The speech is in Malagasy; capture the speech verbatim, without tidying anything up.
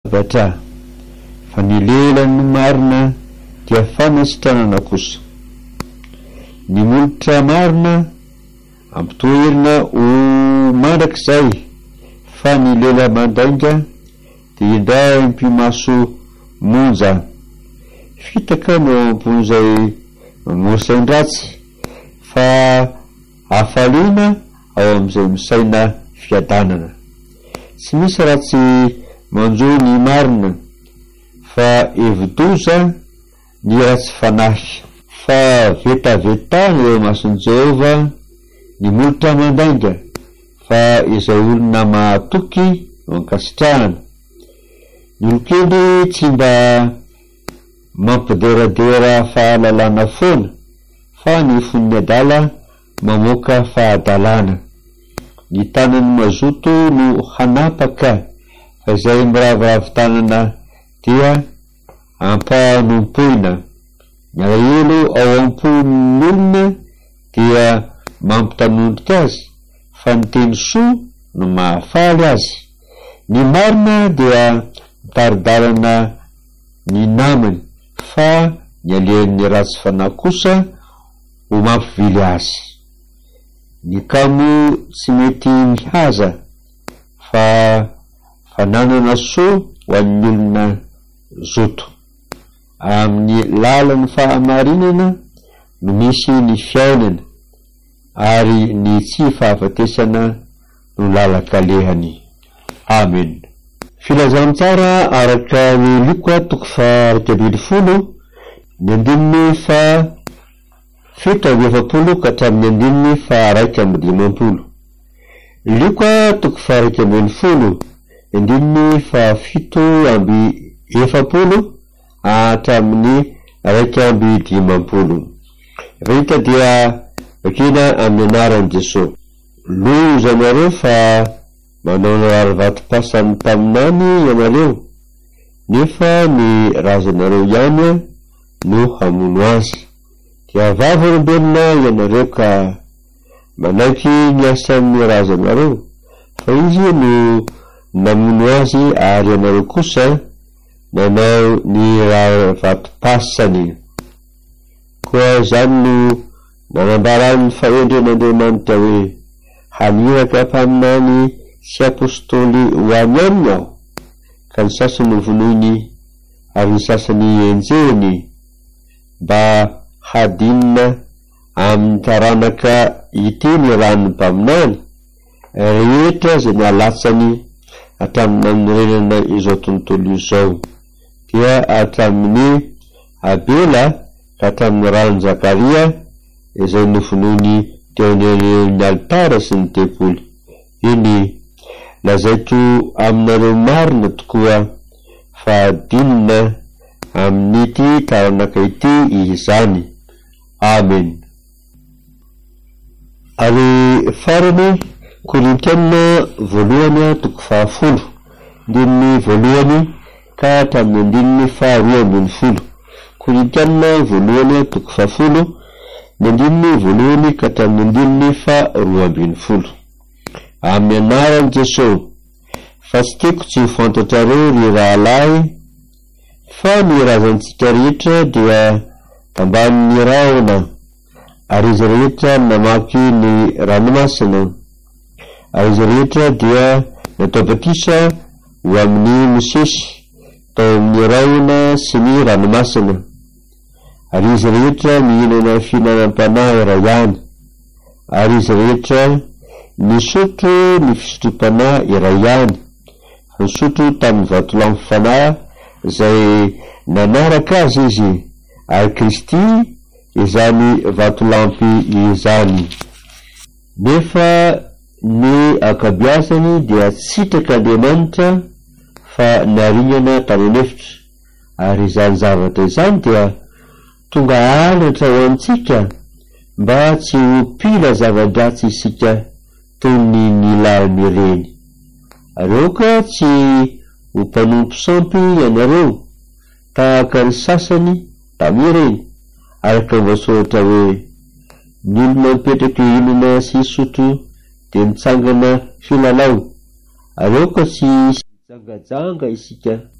batra fa ny lelan'ny marina dia fanasitranana kosa. Ny molotra marina ampitoherina ho mandrakizay fa ny lela mandainga dia indray mpimaso monja. Fitaka no ampon'izay mosain-dratsy fa hafaliana ao amin'izay misaina fiadanana. Tsy misy raha tsy manjo ny marina fa evidoza ny raha tsy fanahy, fa vetavetana eo mason'i Jehova ny molotra mandainga fa izay olona mahatoky no ankasitrahana. Ny olokely tsy mba mampideradera fahalalana foana fa ny fon'ny adala mamoaka fahadalana. Ny tanany mazoto no hanapaka fa izay miravoravo tanana dia ampanompoina. Ny alahelo ao am-pon'olona dia mampitanondrika azy fa ny teny soa no mahafaly azy. Ny marina dia mitaridalana ny namany fa ny alehan'ny ratsy fanahy kosa ho mampivily azy. Ny kamo tsy mety mihaza fa fananana soa ho an'ny olona zoto. Amin'ny lalan'ny fahamarinana no misy ny fiainana ary ny tsy fahafatesana no lalakalehany. Amen. Filazany tsara araka ny Luka toko faha iraika ambin'ny folo ny andininy fa fito amby efapolo ka hatramin'ny andininy fa iraika amby dimampolo. Luka toko faha iraika ambin'ny folo andininy fa fito amby efapolo hatramin'ny iraika amby dimampolo. Rita dia vakina amin'ny anaran'i Jesosy. Loza ianareo fa manao ny rary-vatom-pasany taminany ianareo, nefa ny razanareo ihany no hamono azy. Dia vava-olombelona ianareo ka manaiky ny asan'ny razanareo, fa izy no namono azy ary ianareo kosa nanao ny rary-vatom-pasany. Koa zany no nanambaran'ny fahendren'Andriamanitra hoe haniraka mpaminany sy apôstôly ho any aminy aho, ka ny sasany vonoiny ary ny sasany enjehiny mba hadinina amin'ny taranaka iteny ran'ny mpaminany rehetra zay nialatsany hatramin'ny renana izao tontolo izao, dia hatramin'ny Abela ka hatramin'ny ran'ny Zakaria izay novonoiny teo amin'ny alitara sy ny tempoly. Iny lazaiko aminareo marina tokoa fa adinina amin'ity taranaka ity izany. Amen. Ary farany Korintiana voalohany toko fahafolo andininy voalohany ka hatramin'ny andininy faharoa ambin'ny folo. Korintiana voalohany toko fahafolo ny andininy voalohany ka hatramin'ny andininy faharoa ambin'ny folo. Amin'ny anaran'i Jesosy, fa tsy tiako tsy ho fantatrareo ry rahalahy fa ny razantsika rehetra dia tambanin'ny rahona, ary izy rehetra namaky ny ranomasina, ary izy rehetra dia natao batisa ho amin'ny Mosesy tao amin'ny rahona sy ny ranomasina, ary izy rehetra mihinana fihinanam-panahy iray ihany, ary izy rehetra nisotro ny fisotrom-panahy iray ihany, nisotro tamin'ny vatolampy fanahy izay nanaraka azy izy, ary Kristy izany vatolampy izany. Nefa ny akabiazany dia tsitrak'Andriamanitra fa naringana tany anefitra, ary izany zavatra izany dia tonga alatra ho antsika mba tsy ho pila zava-dratsy isika toy ny nilaliny ireny. Areoka tsy ho mpanompo sampy ianareo tahaka ny sasany tamin'ireny, araka ny voasoratra hoe ny olona mipetraky hinana sy sotro dia mitsangana filalao. Areoka tsy jangajanga isika